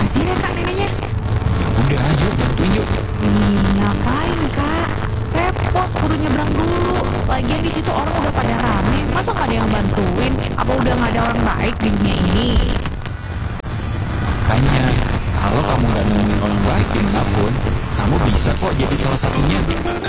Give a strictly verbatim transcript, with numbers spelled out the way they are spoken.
sini ya kak neneknya. Udah, yuk bantuin yuk. Ih, ngapain kak? Repot, kudu nyebrang dulu. Lagian di situ orang udah pada rame. Masa nggak ada yang bantuin? Apa udah nggak ada orang baik di dunia ini? Makanya, kalau kamu nggak nemuin orang baik dimanapun, kamu bisa kok jadi salah satunya.